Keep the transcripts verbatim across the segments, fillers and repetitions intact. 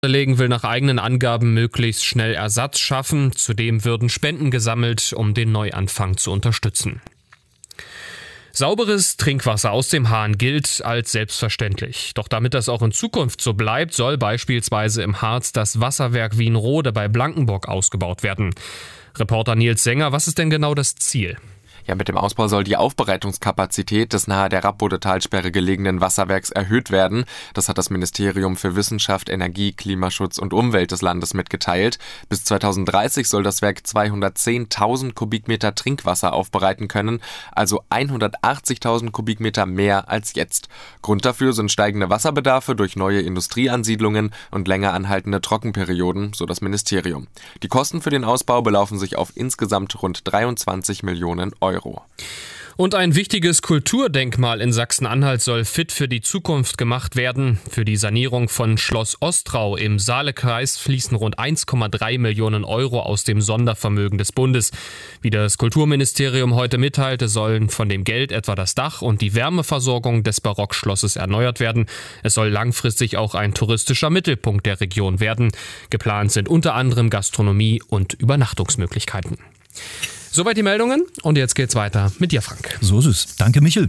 Legen will nach eigenen Angaben möglichst schnell Ersatz schaffen. Zudem würden Spenden gesammelt, um den Neuanfang zu unterstützen. Sauberes Trinkwasser aus dem Hahn gilt als selbstverständlich. Doch damit das auch in Zukunft so bleibt, soll beispielsweise im Harz das Wasserwerk Wienrode bei Blankenburg ausgebaut werden. Reporter Nils Sänger, was ist denn genau das Ziel? Ja, mit dem Ausbau soll die Aufbereitungskapazität des nahe der Rappbode-Talsperre gelegenen Wasserwerks erhöht werden. Das hat das Ministerium für Wissenschaft, Energie, Klimaschutz und Umwelt des Landes mitgeteilt. Bis zweitausenddreißig soll das Werk zweihundertzehntausend Kubikmeter Trinkwasser aufbereiten können, also hundertachtzigtausend Kubikmeter mehr als jetzt. Grund dafür sind steigende Wasserbedarfe durch neue Industrieansiedlungen und länger anhaltende Trockenperioden, so das Ministerium. Die Kosten für den Ausbau belaufen sich auf insgesamt rund dreiundzwanzig Millionen Euro. Und ein wichtiges Kulturdenkmal in Sachsen-Anhalt soll fit für die Zukunft gemacht werden. Für die Sanierung von Schloss Ostrau im Saalekreis fließen rund eins Komma drei Millionen Euro aus dem Sondervermögen des Bundes. Wie das Kulturministerium heute mitteilte, sollen von dem Geld etwa das Dach und die Wärmeversorgung des Barockschlosses erneuert werden. Es soll langfristig auch ein touristischer Mittelpunkt der Region werden. Geplant sind unter anderem Gastronomie und Übernachtungsmöglichkeiten. Soweit die Meldungen und jetzt geht's weiter mit dir, Frank. So ist es. Danke, Michel.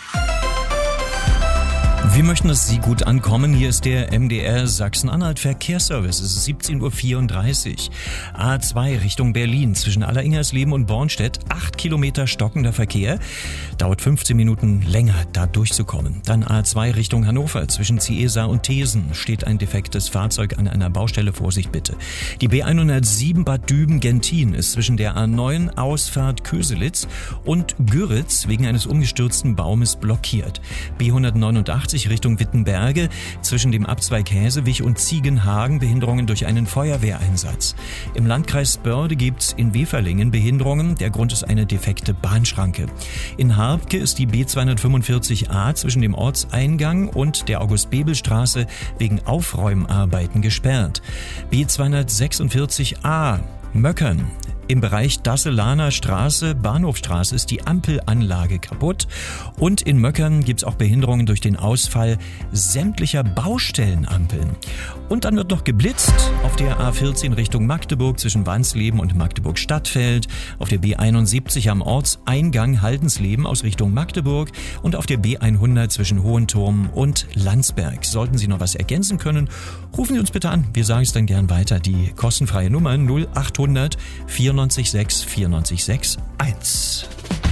Wir möchten, dass Sie gut ankommen. Hier ist der M D R Sachsen-Anhalt Verkehrsservice. Es ist siebzehn Uhr vierunddreißig. A zwei Richtung Berlin zwischen Alleringhersleben und Bornstedt. Acht Kilometer stockender Verkehr. Dauert fünfzehn Minuten länger, da durchzukommen. Dann A zwei Richtung Hannover zwischen Ciesa und Thesen. Steht ein defektes Fahrzeug an einer Baustelle. Vorsicht bitte. Die B hundertsieben Bad Düben-Gentin ist zwischen der A neun Ausfahrt Köselitz und Güritz wegen eines umgestürzten Baumes blockiert. B hundertneunundachtzig Richtung Wittenberge zwischen dem Abzweig Häsewig und Ziegenhagen Behinderungen durch einen Feuerwehreinsatz. Im Landkreis Börde gibt's in Weferlingen Behinderungen. Der Grund ist eine defekte Bahnschranke. In Harbke ist die B zweihundertfünfundvierzig a zwischen dem Ortseingang und der August-Bebel-Straße wegen Aufräumarbeiten gesperrt. B zweihundertsechsundvierzig a Möckern. Im Bereich Dasselaner Straße, Bahnhofstraße ist die Ampelanlage kaputt und in Möckern gibt es auch Behinderungen durch den Ausfall sämtlicher Baustellenampeln. Und dann wird noch geblitzt auf der A vierzehn Richtung Magdeburg zwischen Wansleben und Magdeburg-Stadtfeld, auf der B einundsiebzig am Ortseingang Haldensleben aus Richtung Magdeburg und auf der B hundert zwischen Hohenturm und Landsberg. Sollten Sie noch was ergänzen können, rufen Sie uns bitte an. Wir sagen es dann gern weiter. Die kostenfreie Nummer null achthundert vierundneunzig sechs vierundneunzig sechs eins.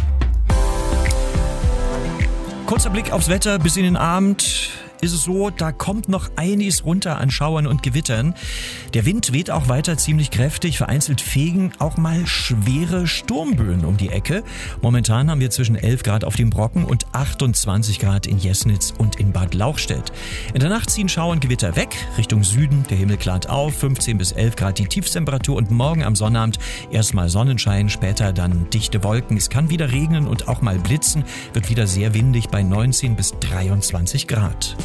Kurzer Blick aufs Wetter bis in den Abend. Ist es so, da kommt noch einiges runter an Schauern und Gewittern. Der Wind weht auch weiter ziemlich kräftig, vereinzelt fegen auch mal schwere Sturmböen um die Ecke. Momentan haben wir zwischen elf Grad auf dem Brocken und achtundzwanzig Grad in Jesnitz und in Bad Lauchstädt. In der Nacht ziehen Schauer und Gewitter weg, Richtung Süden, der Himmel klart auf, fünfzehn bis elf Grad die Tiefstemperatur und morgen am Sonnabend erstmal Sonnenschein, später dann dichte Wolken. Es kann wieder regnen und auch mal blitzen, wird wieder sehr windig bei neunzehn bis dreiundzwanzig Grad.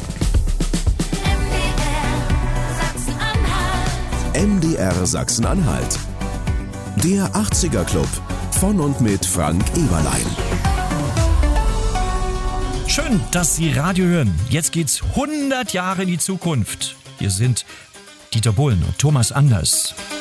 M D R Sachsen-Anhalt. Der achtziger Club von und mit Frank Eberlein. Schön, dass Sie Radio hören. Jetzt geht's hundert Jahre in die Zukunft. Hier sind Dieter Bohlen und Thomas Anders.